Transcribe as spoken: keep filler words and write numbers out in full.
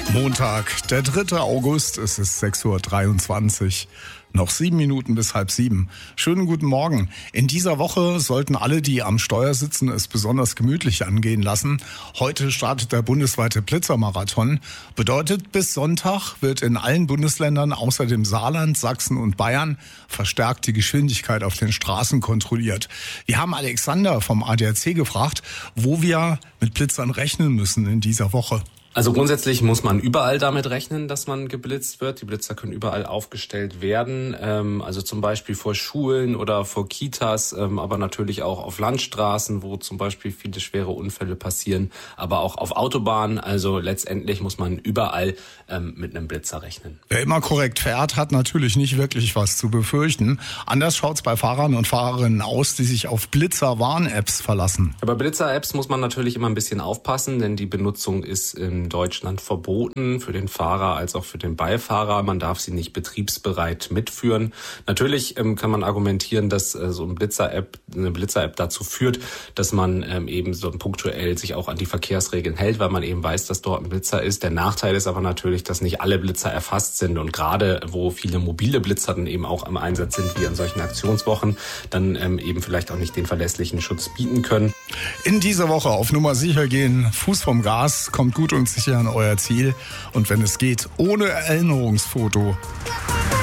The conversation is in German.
Montag, der dritte August, es ist sechs Uhr dreiundzwanzig. Noch sieben Minuten bis halb sieben. Schönen guten Morgen. In dieser Woche sollten alle, die am Steuer sitzen, es besonders gemütlich angehen lassen. Heute startet der bundesweite Blitzermarathon. Bedeutet, bis Sonntag wird in allen Bundesländern außer dem Saarland, Sachsen und Bayern verstärkt die Geschwindigkeit auf den Straßen kontrolliert. Wir haben Alexander vom A D A C gefragt, wo wir mit Blitzern rechnen müssen in dieser Woche. Also grundsätzlich muss man überall damit rechnen, dass man geblitzt wird. Die Blitzer können überall aufgestellt werden, ähm, also zum Beispiel vor Schulen oder vor Kitas, ähm, aber natürlich auch auf Landstraßen, wo zum Beispiel viele schwere Unfälle passieren, aber auch auf Autobahnen. Also letztendlich muss man überall ähm, mit einem Blitzer rechnen. Wer immer korrekt fährt, hat natürlich nicht wirklich was zu befürchten. Anders schaut's bei Fahrern und Fahrerinnen aus, die sich auf Blitzer-Warn-Apps verlassen. Ja, bei Blitzer-Apps muss man natürlich immer ein bisschen aufpassen, denn die Benutzung ist in Deutschland verboten, für den Fahrer als auch für den Beifahrer. Man darf sie nicht betriebsbereit mitführen. Natürlich ähm, kann man argumentieren, dass äh, so ein Blitzer-App, eine Blitzer-App dazu führt, dass man ähm, eben so punktuell sich auch an die Verkehrsregeln hält, weil man eben weiß, dass dort ein Blitzer ist. Der Nachteil ist aber natürlich, dass nicht alle Blitzer erfasst sind und gerade wo viele mobile Blitzer dann eben auch im Einsatz sind, wie an solchen Aktionswochen, dann ähm, eben vielleicht auch nicht den verlässlichen Schutz bieten können. In dieser Woche auf Nummer sicher gehen, Fuß vom Gas, kommt gut und sicher an euer Ziel und wenn es geht, ohne Erinnerungsfoto.